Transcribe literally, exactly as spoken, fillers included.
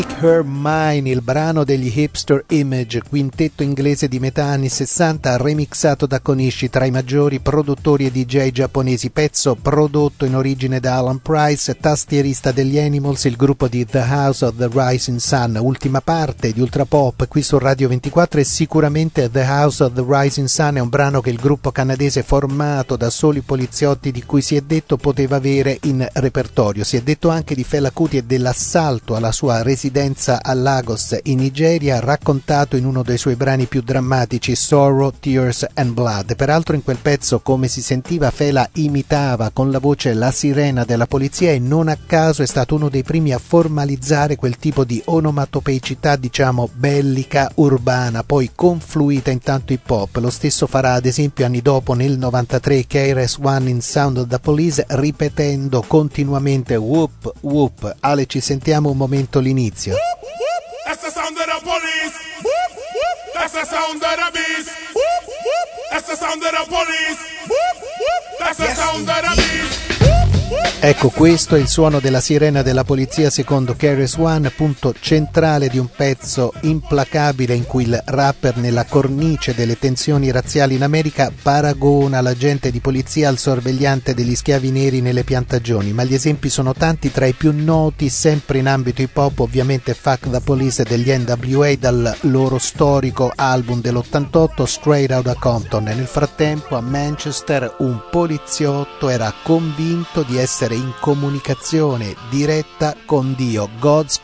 Her Mine, il brano degli Hipster Image, quintetto inglese di metà anni sessanta, remixato da Konishi, tra i maggiori produttori e D J giapponesi, pezzo prodotto in origine da Alan Price, tastierista degli Animals, il gruppo di The House of the Rising Sun. Ultima parte di Ultra Pop qui su Radio ventiquattro e sicuramente The House of the Rising Sun è un brano che il gruppo canadese formato da soli poliziotti di cui si è detto poteva avere in repertorio. Si è detto anche di Fela Kuti e dell'assalto alla sua residenza a Lagos in Nigeria, raccontato in uno dei suoi brani più drammatici, Sorrow, Tears and Blood. Peraltro in quel pezzo, come si sentiva, Fela imitava con la voce la sirena della polizia e non a caso è stato uno dei primi a formalizzare quel tipo di onomatopeicità, diciamo bellica urbana, poi confluita in tanto hip hop. Lo stesso farà ad esempio anni dopo, nel novantatré, K R S One in Sound of the Police, ripetendo continuamente whoop whoop. Ale, ci sentiamo un momento l'inizio. That's the sound of the police. That's the sound of the beast. That's the sound of the police. That's the sound of the beast. Ecco, questo è il suono della sirena della polizia secondo K R S One, punto centrale di un pezzo implacabile in cui il rapper, nella cornice delle tensioni razziali in America, paragona l'agente di polizia al sorvegliante degli schiavi neri nelle piantagioni. Ma gli esempi sono tanti, tra i più noti sempre in ambito hip hop ovviamente Fuck the Police degli N W A dal loro storico album dell'ottantotto Straight Outta Compton. E nel frattempo a Manchester un poliziotto era convinto di essere in comunicazione diretta con Dio. God's